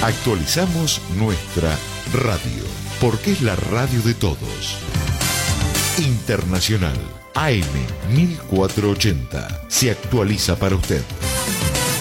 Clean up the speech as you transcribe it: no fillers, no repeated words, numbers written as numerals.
Actualizamos nuestra radio, porque es la radio de todos. Internacional AM 1480 se actualiza para usted.